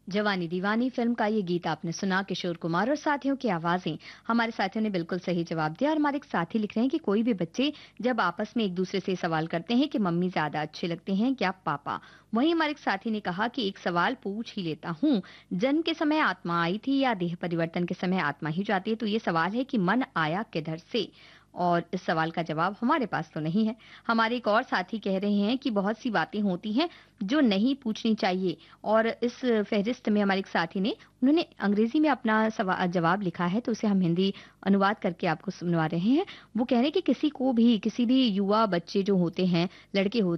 जवानी दीवानी फिल्म का ये गीत आपने सुना, किशोर कुमार और साथियों की आवाजें। हमारे साथियों ने बिल्कुल सही जवाब दिया और हमारे एक साथी लिख रहे हैं कि कोई भी बच्चे जब आपस में एक दूसरे से सवाल करते हैं कि मम्मी ज्यादा अच्छे लगते हैं क्या पापा, वहीं हमारे एक साथी ने कहा कि एक सवाल पूछ ही लेता हूँ, जन्म के समय आत्मा आई थी या देह परिवर्तन के समय आत्मा ही जाती है? तो ये सवाल है कि मन आया किधर से, और इस सवाल का जवाब हमारे पास तो नहीं है। हमारे एक और साथी कह रहे हैं कि बहुत सी बातें होती हैं जो नहीं पूछनी चाहिए, और इस फ़हरिस्त में हमारे एक साथी ने उन्होंने अंग्रेज़ी में अपना जवाब लिखा है, तो उसे हम हिंदी अनुवाद करके आपको सुनवा रहे हैं। वो कह रहे हैं कि किसी भी युवा बच्चे जो होते हैं, लड़के होते